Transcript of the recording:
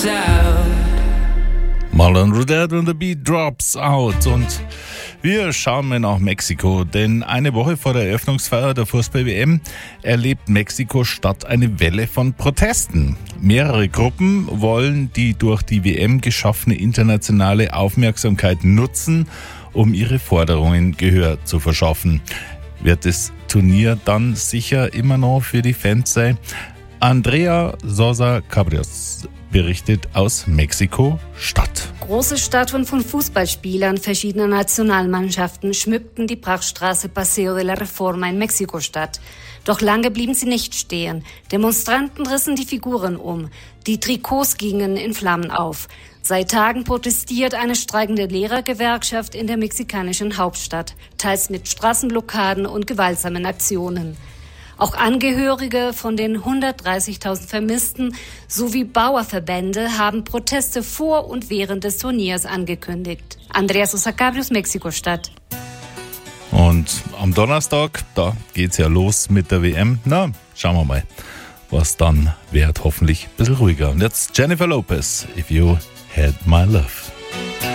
Marlon Rudert und the Beat Drops Out. Und wir schauen mal nach Mexiko, denn eine Woche vor der Eröffnungsfeier der Fußball-WM erlebt Mexiko-Stadt eine Welle von Protesten. Mehrere Gruppen wollen die durch die WM geschaffene internationale Aufmerksamkeit nutzen, um ihre Forderungen Gehör zu verschaffen. Wird das Turnier dann sicher immer noch für die Fans sein? Andrea Sosa Cabrios berichtet aus Mexiko-Stadt. Große Statuen von Fußballspielern verschiedener Nationalmannschaften schmückten die Prachtstraße Paseo de la Reforma in Mexiko-Stadt. Doch lange blieben sie nicht stehen. Demonstranten rissen die Figuren um. Die Trikots gingen in Flammen auf. Seit Tagen protestiert eine streikende Lehrergewerkschaft in der mexikanischen Hauptstadt, teils mit Straßenblockaden und gewaltsamen Aktionen. Auch Angehörige von den 130.000 Vermissten sowie Bauerverbände haben Proteste vor und während des Turniers angekündigt. Andrea Sosa Cabrios, Mexiko-Stadt. Und am Donnerstag, da geht's ja los mit der WM. Na, schauen wir mal, was dann wird. Hoffentlich ein bisschen ruhiger. Und jetzt Jennifer Lopez, If You Had My Love.